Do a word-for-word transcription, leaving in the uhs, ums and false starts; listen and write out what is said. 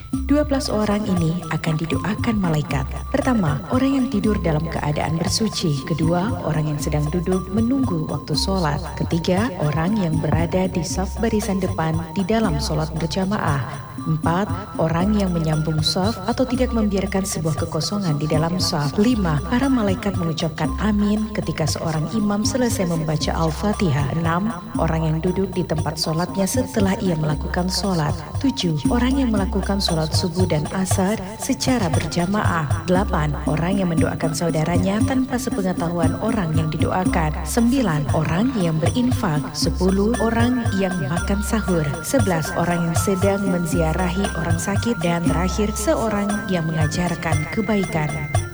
Dua belas orang ini akan didoakan malaikat. Pertama, orang yang tidur dalam keadaan bersuci. Kedua, orang yang sedang duduk menunggu waktu sholat. Ketiga, orang yang berada di saf barisan depan di dalam sholat berjamaah. Empat, orang yang menyambung saf atau tidak membiarkan sebuah kekosongan di dalam saf. Lima, para malaikat mengucapkan amin ketika seorang imam selesai membaca Al-Fatihah. Enam, orang yang duduk di tempat sholatnya setelah ia melakukan sholat. Tujuh, orang yang melakukan sholat subuh dan asar secara berjamaah. Delapan, orang yang mendoakan saudaranya tanpa sepengetahuan orang yang didoakan. Sembilan, orang yang berinfak. Sepuluh, orang yang makan sahur. Sebelas, orang yang sedang menziarahi orang sakit. Dan terakhir, seorang yang mengajarkan kebaikan.